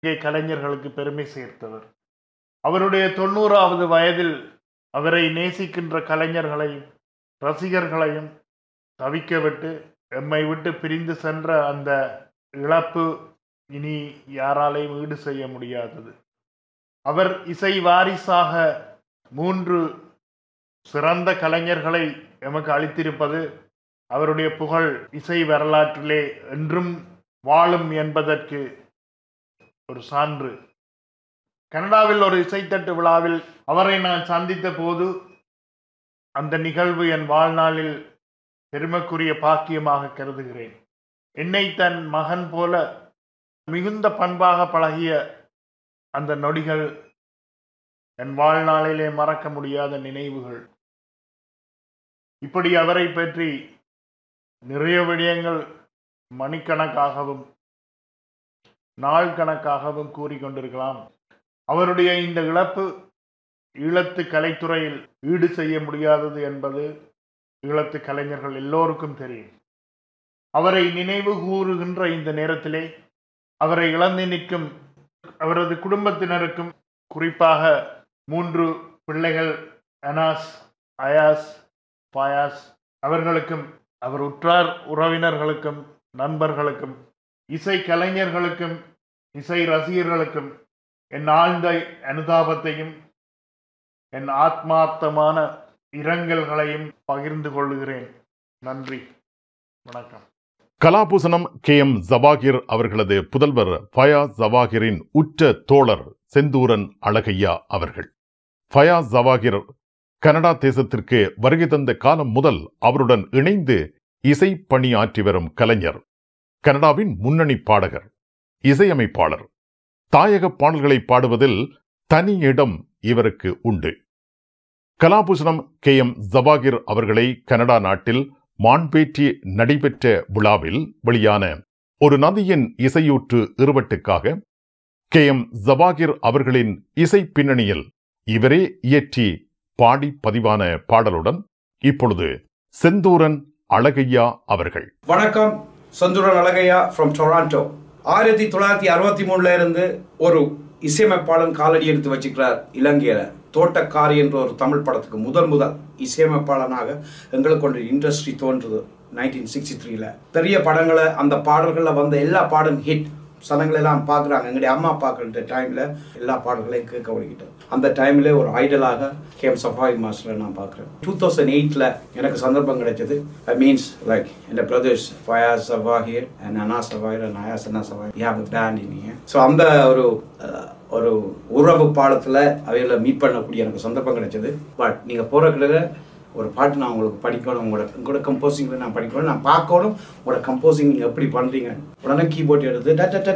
இங்கே கலைஞர்களுக்கு பெருமை சேர்த்தவர். அவருடைய 90வது வயதில் அவரை நேசிக்கின்ற கலைஞர்களையும் ரசிகர்களையும் தவிக்க விட்டு எம்மை விட்டு பிரிந்து சென்ற அந்த இழப்பு இனி யாராலையும் ஈடு செய்ய முடியாதது. அவர் இசை வாரிசாக 3 சிறந்த கலைஞர்களை எமக்கு அளித்திருப்பது அவருடைய புகழ் இசை வரலாற்றிலே என்றும் வாழும் என்பதற்கு ஒரு சான்று. கனடாவில் ஒரு இசைத்தட்டு விழாவில் அவரை நான் சந்தித்த போது அந்த நிகழ்வு என் வாழ்நாளில் பெருமைக்குரிய பாக்கியமாக கருதுகிறேன். என்னை தன் மகன் போல மிகுந்த பண்பாக பழகிய அந்த நொடிகள் என் வாழ்நாளிலே மறக்க முடியாத நினைவுகள். இப்படி அவரை பற்றி நிறைய விடயங்கள் மணிக்கணக்காகவும் நாள் கணக்காகவும் கூறிக்கொண்டிருக்கலாம். அவருடைய இந்த இழப்பு ஈழத்து கலைத்துறையில் ஈடு செய்ய முடியாதது என்பது ஈழத்து கலைஞர்கள் எல்லோருக்கும் தெரியும். அவரை நினைவு கூறுகின்ற இந்த நேரத்திலே அவரை இழந்து நிற்கும் அவரது குடும்பத்தினருக்கும், குறிப்பாக 3 பிள்ளைகள் அனாஸ், அயாஸ், பாயாஸ் அவர்களுக்கும், அவர் உற்றார் உறவினர்களுக்கும், நண்பர்களுக்கும், இசை கலைஞர்களுக்கும், இசை ரசிகர்களுக்கும் என் ஆழ்ந்த அனுதாபத்தையும் என் ஆத்மார்த்தமான இரங்கல்களையும் பகிர்ந்து கொள்கிறேன். நன்றி, வணக்கம். கலாபூசணம் KM ஜவாகிர் அவர்களது புதல்வர் ஃபயாஸ் ஜவாகிரின் உற்ற தோழர் செந்தூரன் அழகையா அவர்கள். ஃபயாஸ் ஜவாகிர் கனடா தேசத்திற்கு வருகை தந்த காலம் முதல் அவருடன் இணைந்து இசை பணியாற்றி வரும் கலைஞர். கனடாவின் முன்னணி பாடகர், இசையமைப்பாளர். தாயக பாடல்களை பாடுவதில் தனி இடம் இவருக்கு உண்டு. கலாபூசணம் KM ஜவாகிர் அவர்களை கனடா நாட்டில் மான்பேற்றி நடைபெற்ற விழாவில் வெளியான ஒரு நதியின் இசையூற்று இருவட்டுக்காக KM ஜவாகிர் அவர்களின் இசை பின்னணியில் இவரே இயற்றி பாடி பதிவான பாடலுடன் இப்பொழுது செந்தூரன் அழகையா அவர்கள். வணக்கம், செந்தூரன் அழகையா ஃப்ரம் டொராண்டோ. 1963 இருந்து ஒரு இசையமைப்பாளன் காலடி எடுத்து வச்சுக்கிறார் இலங்கையில. தோட்டக்காரி என்ற ஒரு தமிழ் படத்துக்கு முதல் இசையமைப்பாளனாக எங்களுக்கு ஒரு இண்டஸ்ட்ரி தோன்றுது 1963. பெரிய படங்களை அந்த பாடல்களில் வந்த எல்லா பாடும் ஹிட். சனங்களெல்லாம் பார்க்குறாங்க. எங்களுடைய அம்மா பார்க்குற டைமில் எல்லா பாடல்களையும் கேட்க வழிகிட்டேன். அந்த டைமில் ஒரு ஐடலாக KM சஃபாய் மாஸ்டரை நான் பார்க்குறேன். 2008 எனக்கு சந்தர்ப்பம் கிடைச்சது. Means like N brothers Fayaz Sawahir and அனா சவாஹிர் அண்ட் அயாஸ் அனா Sawahir you have a pant in here. So அந்த ஒரு உறவு பாடத்தில் அவைகளை மீட் பண்ணக்கூடிய எனக்கு சந்தர்ப்பம் கிடைச்சது. பட் நீங்கள் போகிற கிட்ட ஒரு பாட்டு நான் உங்களுக்கு படிக்கணும், உங்களோட கம்போசிங்கில் நான் படிக்கணும், நான் பார்க்கணும் உங்களோட கம்போசிங் நீங்கள் எப்படி பண்ணுறீங்க. உடனே கீபோர்ட் எடுத்து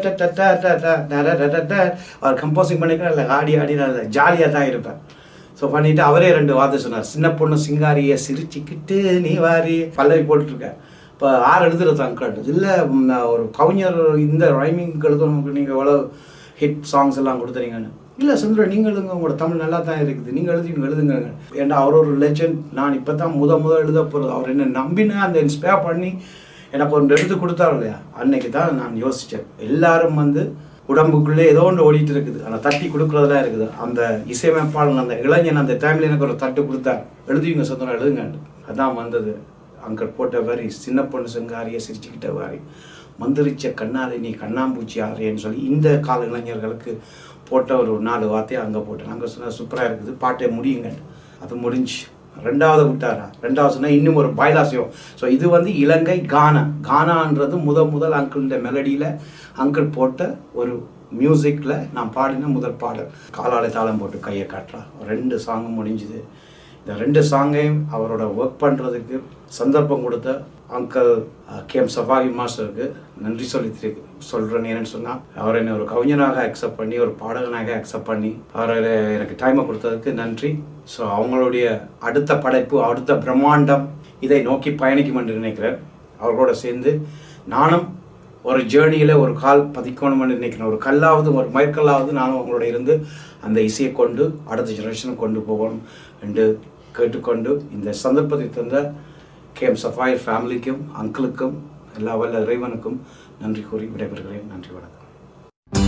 அவர் கம்போசிங் பண்ணிக்கிறேன். இல்லை ஆடி நான் ஜாலியாக தான் இருப்பேன். ஸோ பண்ணிவிட்டு அவரே 2 வார்த்தை சொன்னார். சின்ன பொண்ணு சிங்காரியை சிரிச்சுக்கிட்டு நீ வாரி பல்லவி போட்டுட்ருக்கேன். இப்போ 6 எழுதுறது அங்கிள் இல்லை ஒரு கவிஞர் இந்த ரைமிங் எழுதணும், நீங்கள் எவ்வளோ ஹிட் சாங்ஸ் எல்லாம் கொடுத்துறீங்கன்னு. இல்லை சுந்தரம், நீங்கள் எழுதுங்க, உங்களோட தமிழ் நல்லா தான் இருக்குது, நீங்கள் எழுதுங்க. ஏன்னா அவர் ஒரு லெஜண்ட். நான் இப்போ தான் முதல் எழுத போகிறது. அவர் என்ன நம்பினு அந்த இன்ஸ்பயர் பண்ணி எனக்கு ஒன்று எழுத்து கொடுத்தாரு இல்லையா, அன்னைக்கு தான் நான் யோசித்தேன். எல்லாரும் உடம்புக்குள்ளே ஏதோ ஒன்று ஓடிட்டு இருக்குது, ஆனால் தட்டி கொடுக்குறதுலாம் இருக்குது. அந்த இசையமைப்பாளன் அந்த இளைஞன் அந்த டைமில் எனக்கு ஒரு தட்டு கொடுத்தார். எழுதுவீங்க சுந்தரம், எழுதுங்க. அதான் வந்தது அங்கிள் போட்ட வாரி, சின்ன பொண்ணு சிங்காரியை சிரிச்சுக்கிட்ட வாரி, மந்திரிச்ச கண்ணாலே நீ கண்ணாம்பூச்சி ஆறியன்னு சொல்லி இந்த கால இளைஞர்களுக்கு போட்ட ஒரு 4 வார்த்தையை அங்கே போட்டேன். அங்கே சொன்னால் சூப்பராக இருக்குது, பாட்டை முடியுங்க. அது முடிஞ்சு 2வது விட்டாரா, 2வது சொன்னால் இன்னும் ஒரு பாய்லாசியம். ஸோ இது இலங்கை கானான்றது முதல் அங்கிள்ட மெலடியில் அங்கிள் போட்ட ஒரு மியூசிக்கில் நான் பாடின முதல் பாடல். காலாலை தாளம் போட்டு கையை காட்டுறா 2 சாங்கும் முடிஞ்சுது. இந்த 2 சாங்கையும் அவரோட ஒர்க் பண்ணுறதுக்கு சந்தர்ப்பம் கொடுத்த அங்கிள் KM சஃபாய் மாஸ்டருக்கு நன்றி சொல்கிறேன். ஏன்னு சொன்னால் அவர் என்னை ஒரு கவிஞனாக அக்செப்ட் பண்ணி, ஒரு பாடகனாக அக்செப்ட் பண்ணி அவர் எனக்கு டைமை கொடுத்ததுக்கு நன்றி. ஸோ அவங்களுடைய அடுத்த படைப்பு, அடுத்த பிரம்மாண்டம் இதை நோக்கி பயணிக்கும் என்று நினைக்கிறேன். அவர்களோட சேர்ந்து நானும் ஒரு ஜேர்னியில் ஒரு கால் பதிக்கணும்னு நினைக்கிறேன். ஒரு கல்லாவது, ஒரு மயக்கல்லாவது நானும் அவங்களோட இருந்து அந்த இசையை கொண்டு அடுத்த ஜெனரேஷனுக்கு கொண்டு போகணும் என்று கேட்டுக்கொண்டு இந்த சந்தர்ப்பத்தை தந்த KM சஃபாய் ஃபேமிலிக்கும் அங்கிளுக்கும் எல்லா வல்ல இறைவனுக்கும் நன்றி கூறி விடைபெறுகிறேன். நன்றி, வணக்கம்.